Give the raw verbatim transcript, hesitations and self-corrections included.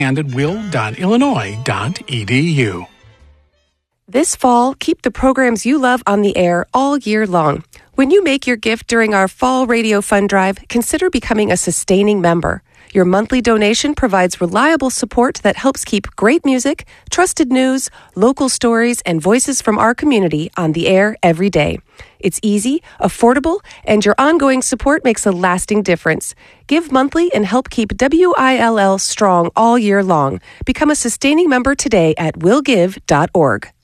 and at will dot illinois dot e d u. This fall, keep the programs you love on the air all year long. When you make your gift during our Fall Radio Fund Drive, consider becoming a sustaining member. Your monthly donation provides reliable support that helps keep great music, trusted news, local stories, and voices from our community on the air every day. It's easy, affordable, and your ongoing support makes a lasting difference. Give monthly and help keep W I L L strong all year long. Become a sustaining member today at will give dot org.